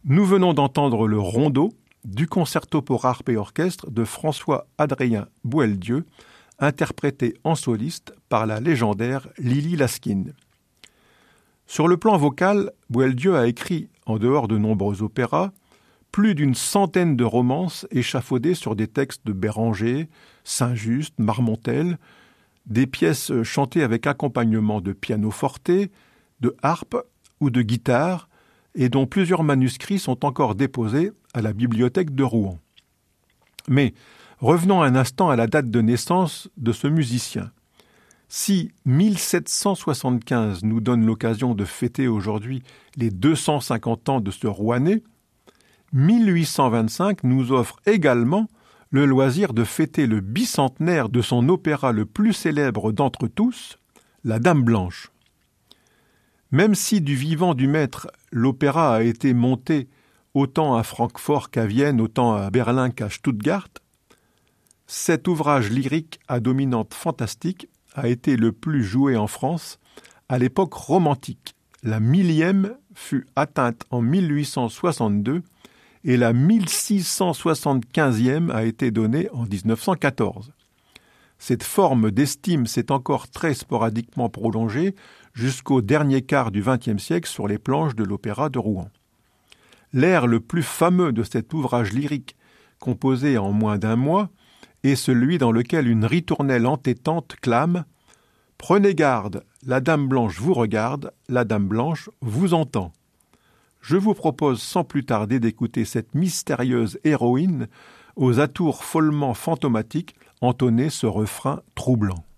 Nous venons d'entendre le rondo du concerto pour harpe et orchestre de François-Adrien Boieldieu, interprété en soliste par la légendaire Lily Laskin. Sur le plan vocal, Boieldieu a écrit, en dehors de nombreux opéras, plus d'une centaine de romances échafaudées sur des textes de Béranger, Saint-Just, Marmontel, des pièces chantées avec accompagnement de piano forte, de harpe ou de guitare, et dont plusieurs manuscrits sont encore déposés à la bibliothèque de Rouen. Mais revenons un instant à la date de naissance de ce musicien. Si 1775 nous donne l'occasion de fêter aujourd'hui les 250 ans de ce Rouennais, 1825 nous offre également le loisir de fêter le bicentenaire de son opéra le plus célèbre d'entre tous, La Dame Blanche. Même si du vivant du maître, l'opéra a été monté autant à Francfort qu'à Vienne, autant à Berlin qu'à Stuttgart, cet ouvrage lyrique à dominante fantastique a été le plus joué en France à l'époque romantique. La 1000e fut atteinte en 1862 et la 1675e a été donnée en 1914. Cette forme d'estime s'est encore très sporadiquement prolongée jusqu'au dernier quart du XXe siècle sur les planches de l'Opéra de Rouen. L'air le plus fameux de cet ouvrage lyrique, composé en moins d'un mois, est celui dans lequel une ritournelle entêtante clame « Prenez garde, la Dame Blanche vous regarde, la Dame Blanche vous entend ». Je vous propose sans plus tarder d'écouter cette mystérieuse héroïne aux atours follement fantomatiques entonner ce refrain troublant.